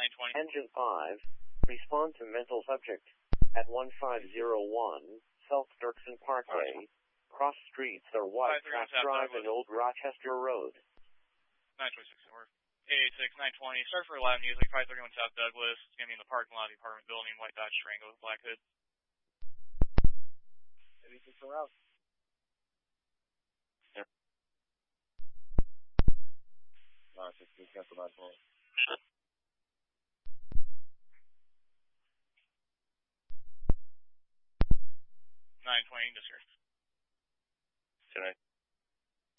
920. Engine 5, respond to mental subject at 1501 South Dirksen Parkway. Cross streets are White Track Drive and Old Rochester Road. 926, we're 886, 920. Start for live music, 531 South Douglas. It's going to be in the parking lot of the apartment building, white Dodge Durango with black hood. 86 around. Yep. 916, cancel 920. 920, discuss. Today.